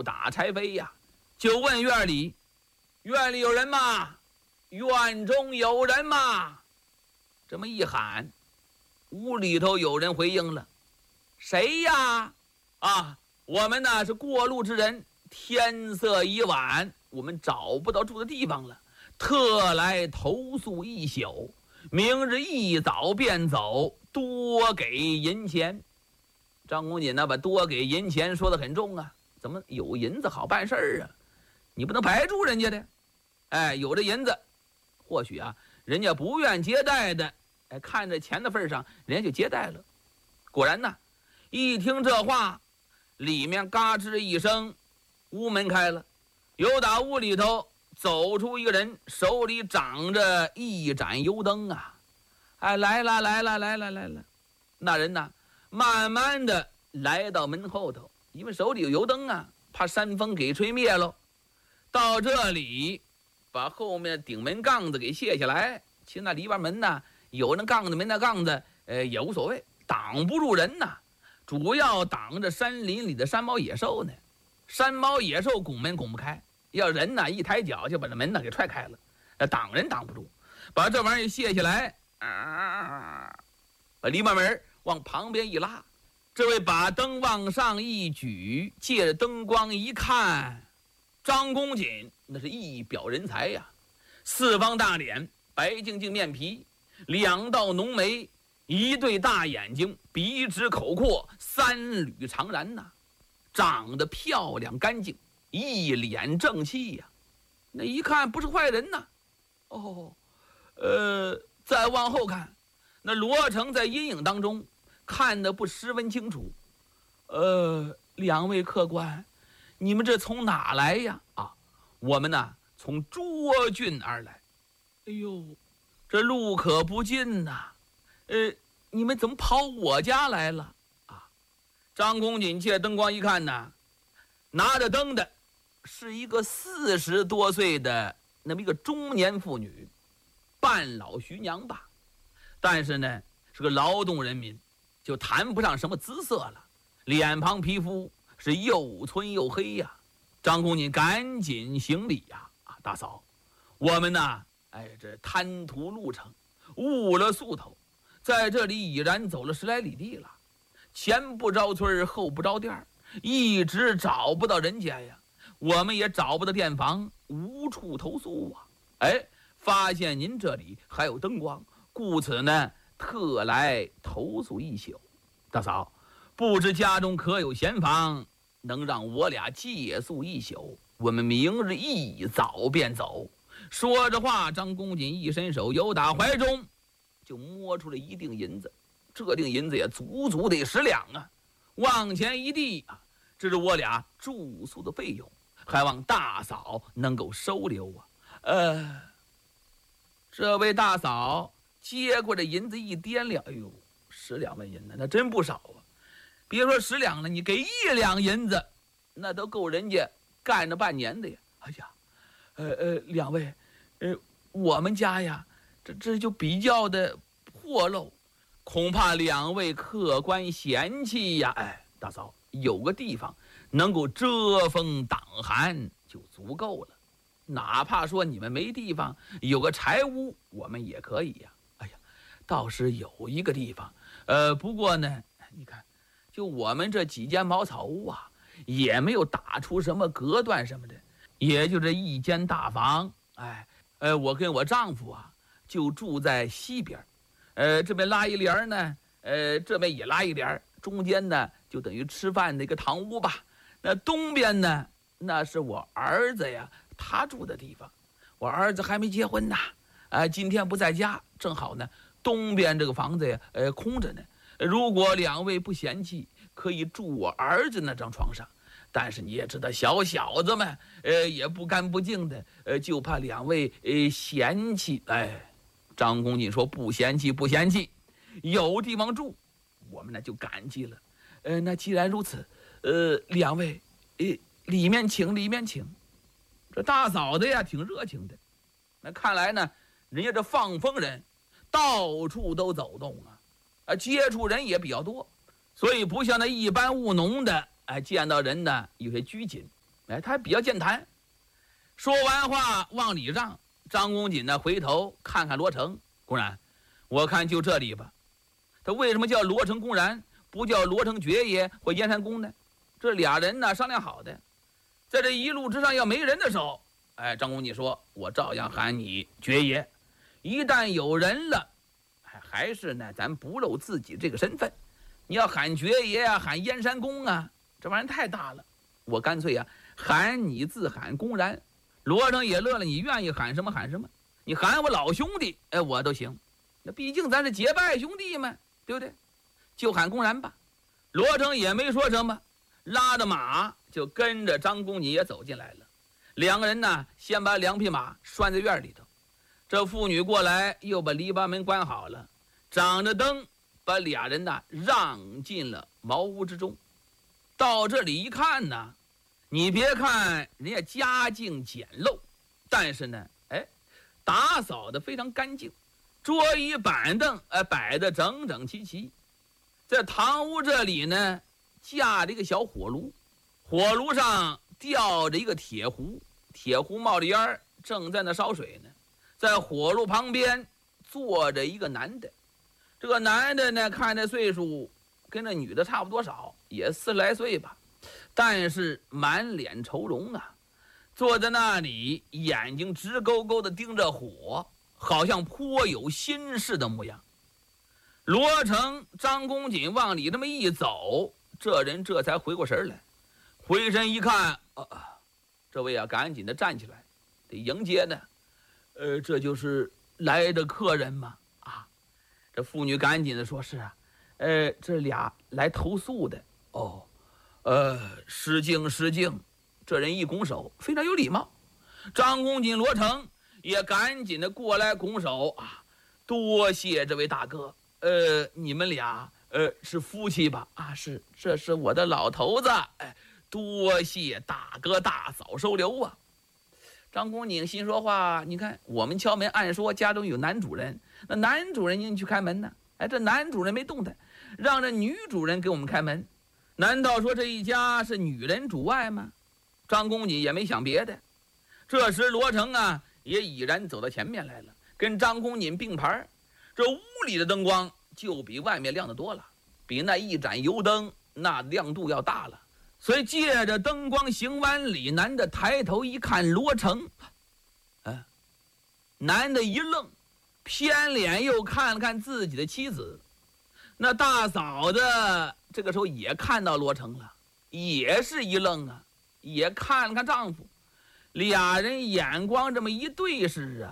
又打柴扉呀，就问院里有人吗？院中有人吗？这么一喊，屋里头有人回应了：谁呀？啊，我们呢是过路之人，天色已晚，我们找不到住的地方了，特来投宿一宿，明日一早便走，多给银钱。张公瑾呢把多给银钱说得很重啊，怎么有银子好办事儿啊？你不能白住人家的。哎，有这银子，或许啊人家不愿接待的，哎，看着钱的份上，人家就接待了。果然呢，一听这话，里面嘎吱一声，屋门开了，有打屋里头走出一个人，手里掌着一盏油灯啊！哎，来了！那人呢，慢慢的来到门后头，因为手里有油灯啊，怕山风给吹灭喽。到这里，把后面顶门杠子给卸下来。其实那里边门呢，有那杠子没那杠子，也无所谓，挡不住人呐。主要挡着山林里的山猫野兽呢。山猫野兽拱门拱不开，要人呢一抬脚就把这门呢给踹开了，挡人挡不住。把这玩意儿卸下来，把篱笆门往旁边一拉，这位把灯往上一举，借着灯光一看，张公瑾那是一表人才呀，四方大脸，白净净面皮，两道浓眉，一对大眼睛，鼻直口阔，三缕长髯呐，长得漂亮干净，一脸正气呀。那一看不是坏人呐。再往后看，那罗成在阴影当中看得不十分清楚。两位客官，你们这从哪来呀？啊，我们呢从涿郡而来。哎呦，这路可不近呐。你们怎么跑我家来了？啊，张公瑾借灯光一看呢，拿着灯的是一个40多岁的那么一个中年妇女，半老徐娘吧，但是呢是个劳动人民，就谈不上什么姿色了，脸庞皮肤是又皴又黑呀。张公瑾赶紧行礼呀，大嫂，我们呢，这贪图路程，误了宿头，在这里已然走了10来里地了，前不着村后不着店，一直找不到人家呀，我们也找不到店房，无处投宿啊。发现您这里还有灯光，故此呢特来投宿一宿。大嫂，不知家中可有闲房，能让我俩借宿一宿，我们明日一早便走。说着话，张公瑾一伸手，由打怀中就摸出了一锭银子，这锭银子也足足得10两啊，往前一递啊，这是我俩住宿的费用，还望大嫂能够收留啊。这位大嫂接过这银子一掂量，哎呦，10两纹银呢，那真不少啊！别说10两了，你给1两银子，那都够人家干着半年的呀！哎呀，两位，我们家呀，这就比较的破漏，恐怕两位客官嫌弃呀。大嫂，有个地方能够遮风挡寒就足够了。哪怕说你们没地方，有个柴屋我们也可以呀。倒是有一个地方，不过呢，你看，就我们这几间茅草屋啊，也没有打出什么隔断什么的，也就这一间大房。我跟我丈夫啊，就住在西边，这边拉一帘呢，这边也拉一帘，中间呢就等于吃饭的一个堂屋吧。那东边呢，那是我儿子呀他住的地方，我儿子还没结婚呢，今天不在家，正好呢，东边这个房子呀，空着呢。如果两位不嫌弃，可以住我儿子那张床上。但是你也知道，小小子们，也不干不净的，就怕两位嫌弃。张公瑾说不嫌弃，不嫌弃，有地方住，我们呢就感激了。那既然如此，两位，里面请，里面请。这大嫂子呀挺热情的，那看来呢，人家这放风人到处都走动啊，接触人也比较多，所以不像那一般务农的，见到人呢有些拘谨。 他还比较健谈。说完话往里让，张公瑾呢回头看看罗成，公然，我看就这里吧。他为什么叫罗成公然，不叫罗成爵爷或燕山公呢？这俩人呢商量好的，在这一路之上要没人的时候，张公瑾说，我照样喊你爵爷。一旦有人了，还是呢咱不露自己这个身份。你要喊爵爷啊，喊燕山公啊，这玩意太大了。我干脆啊喊你自喊公然。罗成也乐了，你愿意喊什么喊什么，你喊我老兄弟，我都行。那毕竟咱是结拜兄弟嘛，对不对？就喊公然吧。罗成也没说什么，拉着马就跟着张公瑾也走进来了。两个人呢，先把两匹马拴在院里头。这妇女过来，又把篱笆门关好了，掌着灯把俩人呢让进了茅屋之中。到这里一看呢，你别看人家家境简陋，但是呢，打扫得非常干净，桌椅板凳摆得整整齐齐。在堂屋这里呢，架着一个小火炉，火炉上吊着一个铁壶，铁壶冒着烟，正在那烧水呢。在火炉旁边坐着一个男的，这个男的呢，看这岁数跟这女的差不多少，也40来岁吧，但是满脸愁容啊，坐在那里，眼睛直勾勾的盯着火，好像颇有心事的模样。罗成、张公瑾往里这么一走，这人这才回过神来，回身一看，这位啊，赶紧的站起来，得迎接呢。这就是来的客人吗？这妇女赶紧的说：“是啊，这俩来投宿的。”哦，失敬失敬。这人一拱手，非常有礼貌。张公瑾、罗成也赶紧的过来拱手多谢这位大哥。你们俩是夫妻吧？是，这是我的老头子。多谢大哥大嫂收留啊。张公瑾心说话，你看我们敲门，按说家中有男主人，那男主人应去开门呢。这男主人没动弹，让这女主人给我们开门，难道说这一家是女人主外吗？张公瑾也没想别的。这时罗成也已然走到前面来了，跟张公瑾并排。这屋里的灯光就比外面亮得多了，比那一盏油灯那亮度要大了。所以借着灯光行完礼，男的抬头一看罗成，男的一愣，偏脸又看了看自己的妻子。那大嫂子这个时候也看到罗成了，也是一愣也看了看丈夫，俩人眼光这么一对视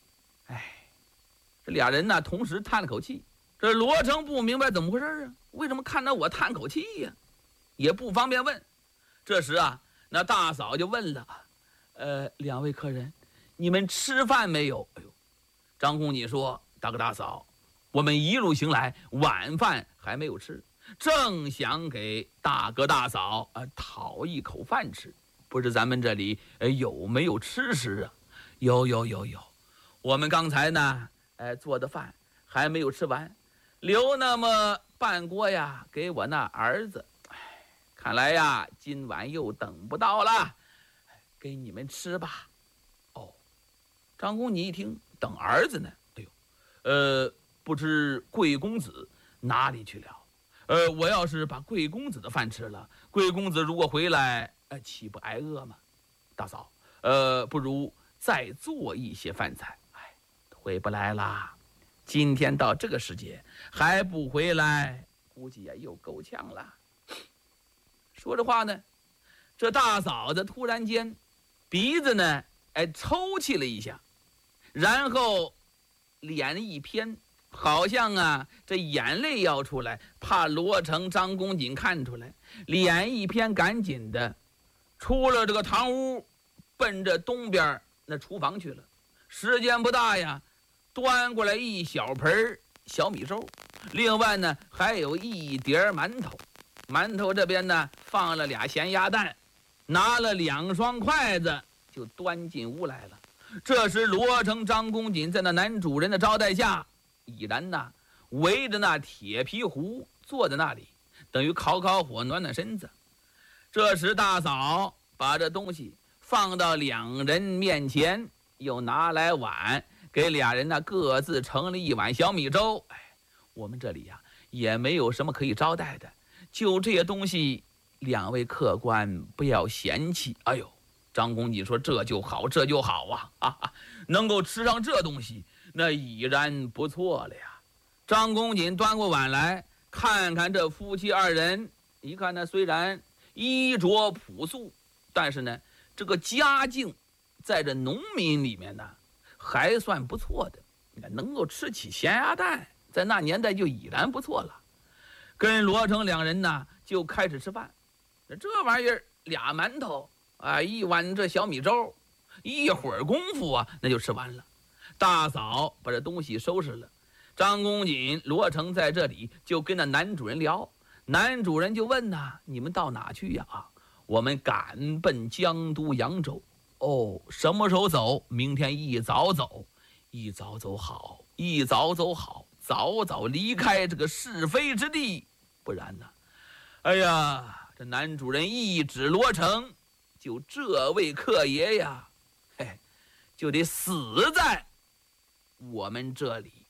这俩人呢同时叹了口气。这罗成不明白怎么回事为什么看到我叹口气呀？也不方便问。这时那大嫂就问了：“两位客人，你们吃饭没有？”张公瑾说：“大哥大嫂，我们一路行来，晚饭还没有吃，正想给大哥大嫂讨一口饭吃，不知咱们这里有没有吃食啊？”有，我们刚才呢做的饭还没有吃完，留那么半锅呀给我那儿子。看来今晚又等不到了，给你们吃吧。张公瑾一听，等儿子呢？不知贵公子哪里去了？我要是把贵公子的饭吃了，贵公子如果回来，岂不挨饿吗？大嫂，不如再做一些饭菜。回不来啦，今天到这个时节还不回来，估计又够呛了。说着话呢，这大嫂子突然间鼻子呢抽泣了一下，然后脸一偏，好像这眼泪要出来，怕罗成、张公瑾看出来，脸一偏，赶紧的出了这个堂屋，奔着东边那厨房去了。时间不大呀，端过来一小盆小米粥，另外呢还有一碟馒头。馒头这边呢放了俩咸鸭蛋，拿了2双筷子就端进屋来了。这时罗成、张公瑾在那男主人的招待下，已然围着那铁皮壶坐在那里，等于烤烤火，暖暖身子。这时大嫂把这东西放到两人面前，又拿来碗，给俩人呢各自盛了一碗小米粥。我们这里呀也没有什么可以招待的，就这些东西，两位客官不要嫌弃。哎呦，张公瑾说这就好，这就好啊！能够吃上这东西，那已然不错了呀。张公瑾端过碗来，看看这夫妻二人，一看呢，虽然衣着朴素，但是呢，这个家境在这农民里面呢，还算不错的。能够吃起咸鸭蛋，在那年代就已然不错了。跟罗成两人呢，就开始吃饭。这玩意儿俩馒头啊，一碗这小米粥，一会儿功夫啊，那就吃完了。大嫂把这东西收拾了，张公瑾、罗成在这里就跟那男主人聊。男主人就问呐：“你们到哪去呀？”我们赶奔江都扬州。哦，什么时候走？明天一早走。一早走好，一早走好，早早离开这个是非之地，不然呢？哎呀，这男主人一指罗成，就这位客爷呀，就得死在我们这里。